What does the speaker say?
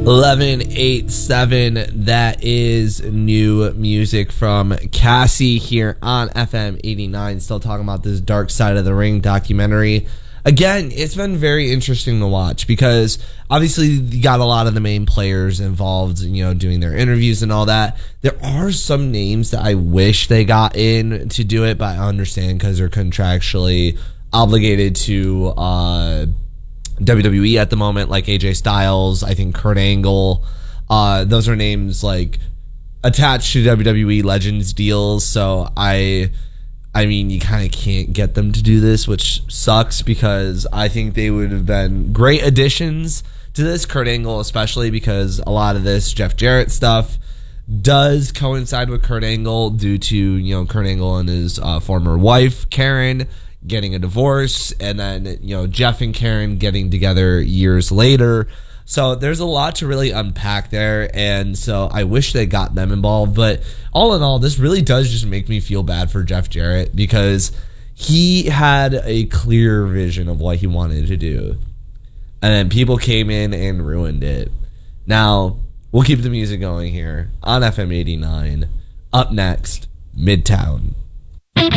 1187. That is new music from Cassie here on FM 89. Still talking about this Dark Side of the Ring documentary. Again, it's been very interesting to watch because obviously you got a lot of the main players involved, doing their interviews and all that. There are some names that I wish they got in to do it, but I understand because they're contractually obligated to WWE at the moment, like AJ Styles, I think Kurt Angle. Those are names like attached to WWE Legends deals, so I mean, you kind of can't get them to do this, which sucks because I think they would have been great additions to this. Kurt Angle especially, because a lot of this Jeff Jarrett stuff does coincide with Kurt Angle due to, Kurt Angle and his former wife, Karen, getting a divorce, and then, Jeff and Karen getting together years later. So there's a lot to really unpack there, and so I wish they got them involved. But all in all, this really does just make me feel bad for Jeff Jarrett because he had a clear vision of what he wanted to do, and then people came in and ruined it. Now, we'll keep the music going here on FM 89. Up next, Midtown.